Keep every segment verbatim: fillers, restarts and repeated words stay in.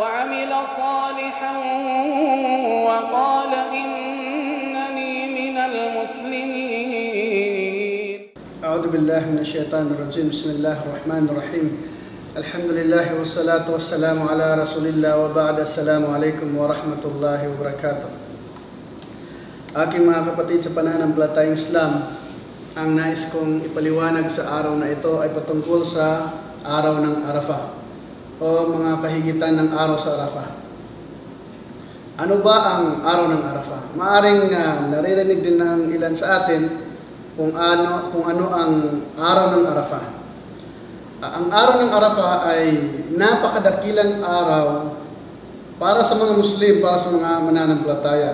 وعمل صالحا وقال إنني من المسلمين. أعوذ بالله من الشيطان الرجيم. بسم الله الرحمن الرحيم. الحمد لله والصلاة والسلام على رسول الله وبعد. السلام عليكم ورحمة الله وبركاته. Aking mga kapatid sa pananampalatayang Islam, ang nais kong ipaliwanag sa araw na ito ay patungkol sa araw ng Arafah o mga kahigitan ng araw sa Arafah. Ano ba ang araw ng Arafah? Maaring uh, naririnig din ng ilan sa atin kung ano kung ano ang araw ng Arafah. Uh, ang araw ng Arafah ay napakadakilang araw para sa mga Muslim, para sa mga mananampalataya.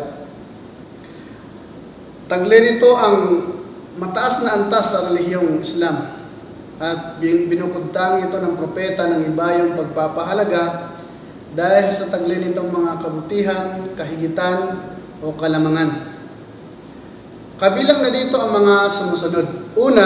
Taglay nito ang mataas na antas sa relihiyong Islam at binukudtang ito ng propeta ng ibayong pagpapahalaga dahil sa taglay nitong mga kabutihan, kahigitan o kalamangan. Kabilang na dito ang mga sumusunod. Una,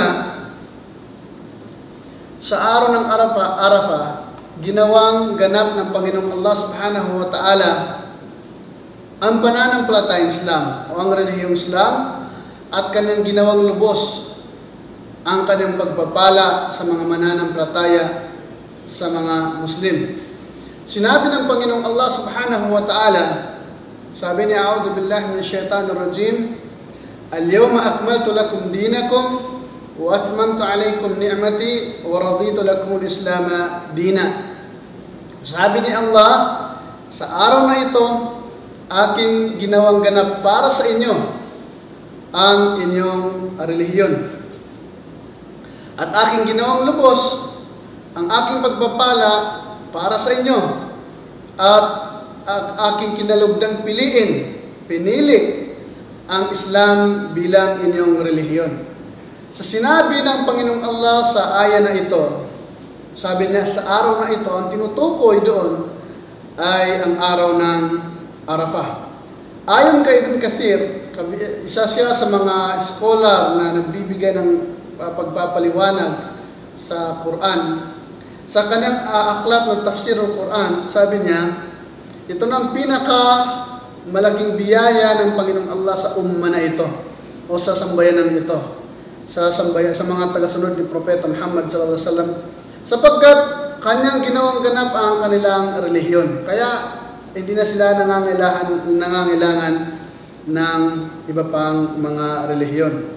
sa araw ng Arafah, Arafah ginawang ganap ng Panginoong Allah Subhanahu wa Ta'ala ang pananampalatayang Islam o ang relihiyong Islam at kanyang ginawang lubos ang kanyang pagpapala sa mga mananampalataya sa mga Muslim. Sinabi ng Panginoong Allah Subhanahu wa Ta'ala, sabi niya, A'udhu billahi minash shaitanir rajim, Al-yawma akmaltu lakum dinakum wa atmamtu alaykum ni'mati wa raditu lakum al-islama dina. Sabi ni Allah, sa araw na ito, aking ginawang ganap para sa inyo ang inyong relihiyon. At aking ginawang lubos ang aking pagpapala para sa inyo. At, at aking kinalugdang piliin, pinili ang Islam bilang inyong relihiyon. Sa sinabi ng Panginoong Allah sa aya na ito, sabi niya, sa araw na ito, ang tinutukoy doon ay ang araw ng Arafah. Ayon kay Ibn Kathir, isa siya sa mga scholar na nagbibigay ng uh, pagpapaliwanag sa Quran. Sa kanyang uh, aklat ng tafsir ng Quran, sabi niya, ito na ang pinaka malaking biyaya ng Panginoong Allah sa umma na ito o sa sambayanan ito, sa sambayan, sa mga tagasunod ni Propeta Muhammad sallallahu alaihi wasallam, sapagkat kanyang ginawang ganap ang kanilang relihiyon. Kaya hindi na sila nangangailangan, nangangailangan ng iba pang mga relihiyon.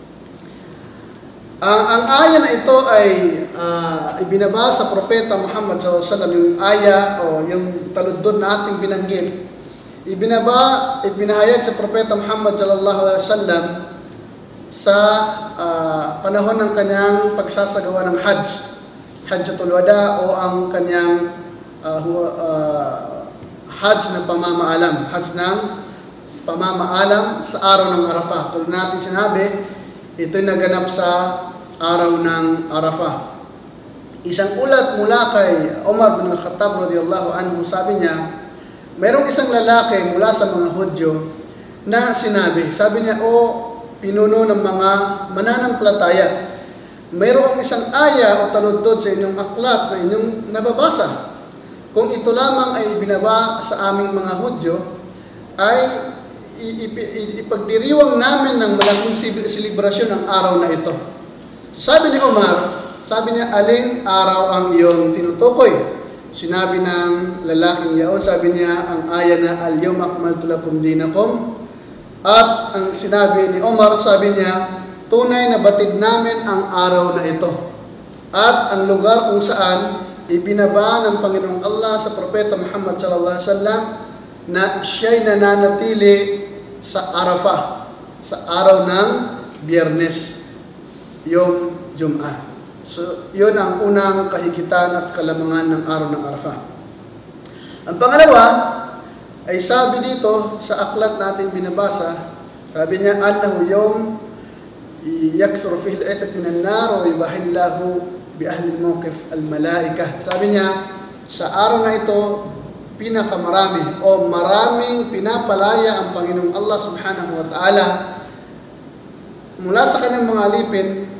Uh, ang aya na ito ay uh, ibinaba sa Propeta Muhammad sallallahu alaihi wasallam, yung aya o yung taludod na ating binanggit. Ibinaba, ibinahayag sa Propeta Muhammad sallallahu alaihi wasallam sa uh, panahon ng kanyang pagsasagawa ng Hajj, Hajjatul Wada o ang kanyang uh, uh, Hajj ng pamamaalam, Hajj ng pamamaalam sa araw ng Arafah. Tulad natin sinabi, ito'y naganap sa araw ng Arafah. Isang ulat mula kay Umar bin Al-Khattab radiyallahu anhu, sabi niya, mayroong isang lalaki mula sa mga Hudyo na sinabi, sabi niya, o pinuno ng mga mananampalataya, mayroong isang aya o taludtod sa inyong aklat na inyong nababasa. Kung ito lamang ay binaba sa aming mga Hudyo, ay ipagdiriwang namin ng malaking selebrasyon ng araw na ito. Sabi ni Umar, sabi niya, aling araw ang iyong tinutukoy? Sinabi ng lalaking yaon, sabi niya, ang aya na al-yawma akmaltu lakum dinakum. At ang sinabi ni Umar, sabi niya, tunay na batid namin ang araw na ito. At ang lugar kung saan ibinaba ng Panginoong Allah sa Propeta Muhammad sallallahu alaihi wasallam na siya'y nananatili sa Arafah, sa araw ng Biyernes, yung Jum'ah. So, yun ang unang kahigitan at kalamangan ng araw ng Arafah. Ang pangalawa ay sabi dito sa aklat natin binabasa, sabi niya, annahu yawm yaksuru fihi al-'itat min an-nar wa yubahillahu bi ahli al-mawqif al-malaika. Sabi niya, sa araw na ito, pinakamarami o maraming pinapalaya ang Panginoong Allah Subhanahu wa Ta'ala mula sa kanyang mga alipin